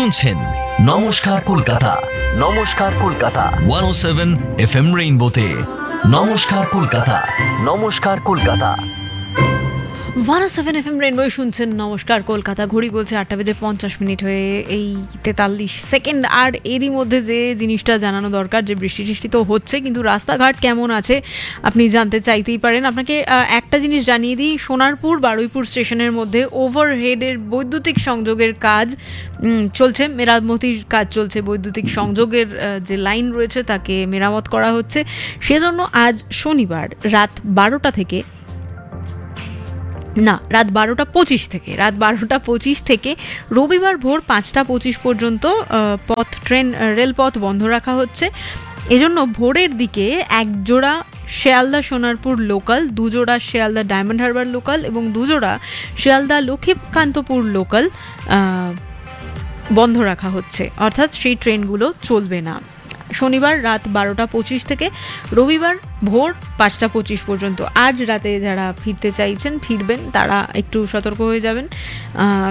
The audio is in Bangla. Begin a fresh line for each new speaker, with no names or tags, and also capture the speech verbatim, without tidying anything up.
শুনছেন নমস্কার কলকাতা, নমস্কার কলকাতা ওয়ান ও সেভেন এফ এম রেইনবোতে। নমস্কার কলকাতা, নমস্কার কলকাতা
ওয়ান ও সেভেন এফ এম রেইনবো শুনছেন নমস্কার কলকাতা। ঘড়ি বলছে আটটা বেজে পঞ্চাশ মিনিট হয়ে এই তেতাল্লিশ সেকেন্ড। আর এরই মধ্যে যে জিনিসটা জানানো দরকার, যে বৃষ্টি টিষ্টি তো হচ্ছে, কিন্তু রাস্তাঘাট কেমন আছে আপনি জানতে চাইতেই পারেন। আপনাকে একটা জিনিস জানিয়ে দিই, সোনারপুর বারুইপুর স্টেশনের মধ্যে ওভারহেডের বৈদ্যুতিক সংযোগের কাজ চলছে, মেরামতির কাজ চলছে। বৈদ্যুতিক সংযোগের যে লাইন রয়েছে তাকে মেরামত করা হচ্ছে। সেজন্য আজ শনিবার রাত বারোটা থেকে না রাত বারোটা পঁচিশ থেকে রাত বারোটা পঁচিশ থেকে রবিবার ভোর পাঁচটা পঁচিশ পর্যন্ত পথ ট্রেন রেলপথ বন্ধ রাখা হচ্ছে। এজন্য ভোরের দিকে এক জোড়া Sealdah Sonarpur local, দুজোড়া Sealdah diamond Harbour local এবং দুজোড়া শিয়ালদা লক্ষ্মীকান্তপুর লোকাল বন্ধ রাখা হচ্ছে, অর্থাৎ সেই ট্রেনগুলো চলবে না। শনিবার রাত বারোটা পঁচিশ থেকে রবিবার ভোর পাঁচটা পঁচিশ পর্যন্ত। আজ রাতে যারা ফিরতে চাইছেন, ফিরবেন, তারা একটু সতর্ক হয়ে যাবেন,